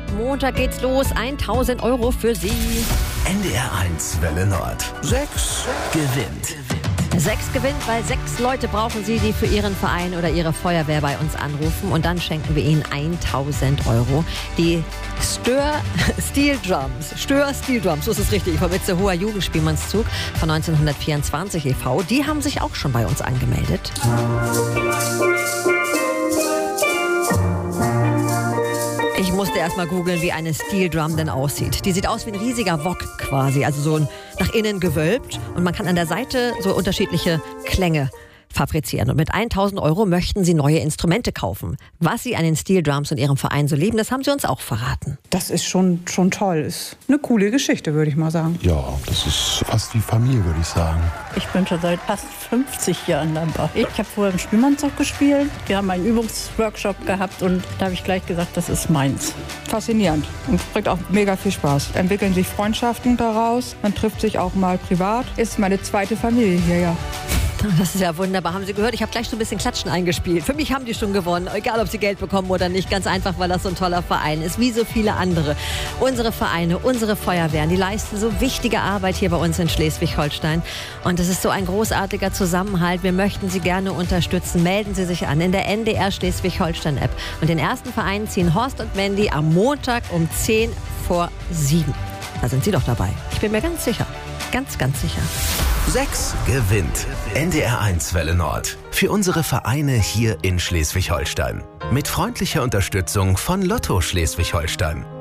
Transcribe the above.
Montag geht's los. 1.000 € für Sie. NDR1 Welle Nord. 6 gewinnt. 6 gewinnt, weil 6 Leute brauchen Sie, die für Ihren Verein oder Ihre Feuerwehr bei uns anrufen. Und dann schenken wir Ihnen 1.000 €. Die Stör Steel Drums, so ist es richtig, vom Itzehoer Jugendspielmannszug von 1924 e.V. Die haben sich auch schon bei uns angemeldet. Ich musste erst mal googeln, wie eine Steel Drum denn aussieht. Die sieht aus wie ein riesiger Wok quasi, also so nach innen gewölbt. Und man kann an der Seite so unterschiedliche Klänge fabrizieren. Und mit 1.000 € möchten Sie neue Instrumente kaufen. Was Sie an den Steel Drums und Ihrem Verein so lieben, das haben Sie uns auch verraten. Das ist schon toll. Ist eine coole Geschichte, würde ich mal sagen. Ja, das ist fast wie Familie, würde ich sagen. Ich bin schon seit fast 50 Jahren dabei. Ich habe vorher im Spielmannszug gespielt. Wir haben einen Übungsworkshop gehabt und da habe ich gleich gesagt, das ist meins. Faszinierend und bringt auch mega viel Spaß. Entwickeln sich Freundschaften daraus. Man trifft sich auch mal privat. Ist meine zweite Familie hier, ja. Das ist ja wunderbar. Haben Sie gehört? Ich habe gleich so ein bisschen Klatschen eingespielt. Für mich haben die schon gewonnen, egal ob sie Geld bekommen oder nicht. Ganz einfach, weil das so ein toller Verein ist, wie so viele andere. Unsere Vereine, unsere Feuerwehren, die leisten so wichtige Arbeit hier bei uns in Schleswig-Holstein. Und es ist so ein großartiger Zusammenhalt. Wir möchten Sie gerne unterstützen. Melden Sie sich an in der NDR Schleswig-Holstein-App. Und den ersten Verein ziehen Horst und Mandy am Montag um 6:50. Da sind Sie doch dabei. Ich bin mir ganz sicher. Ganz, ganz sicher. 6 gewinnt. NDR1 Welle Nord. Für unsere Vereine hier in Schleswig-Holstein. Mit freundlicher Unterstützung von Lotto Schleswig-Holstein.